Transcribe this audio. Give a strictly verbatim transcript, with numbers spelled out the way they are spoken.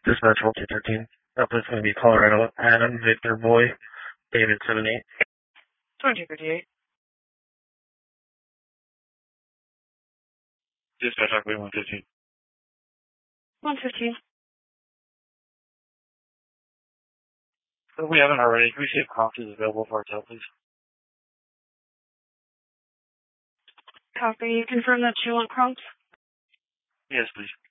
Dispatch one two thirteen. That place going to be Colorado. Adam, Victor, Boy, David seven eight. twenty fifty-eight. Dispatch Aquay one fifteen. one fifteen. If we haven't already, can we see if Croft is available for our tail, please? Copy. You confirm that you want prompts? Yes, please.